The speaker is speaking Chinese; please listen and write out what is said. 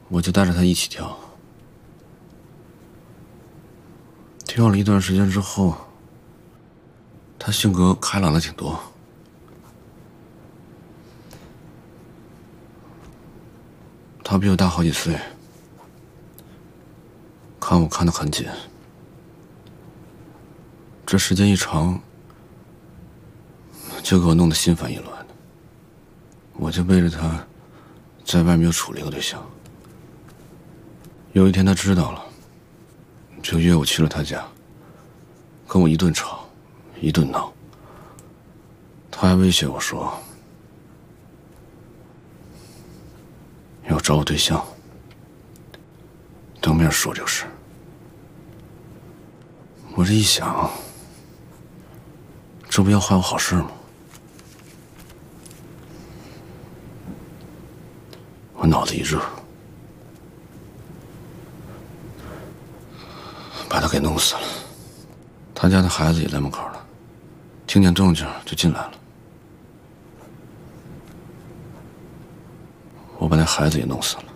我就带着他一起跳。跳了一段时间之后，他性格开朗了挺多。他比我大好几岁，看我看得很紧。这时间一长，就给我弄得心烦意乱的。我就背着他，在外面又处了一个对象。有一天他知道了，就约我去了他家，跟我一顿吵，一顿闹。他还威胁我说要找我对象，当面说就是。我这一想，这不要坏我好事吗？我脑子一热，把他给弄死了。他家的孩子也在门口了，听见动静就进来了。我把那孩子也弄死了。